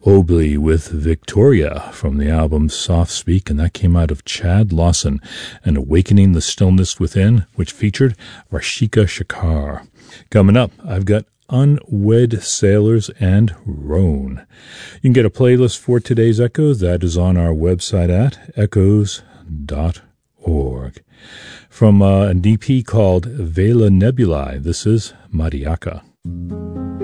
Obley with Victoria from the album Soft Speak, and that came out of Chad Lawson and Awakening the Stillness Within, which featured Rashika Shakar. Coming up, I've got Unwed Sailors and Roan. You can get a playlist for today's Echoes. That is on our website at echoes.org. From an EP called Vela Nebulae, this is Mariaka.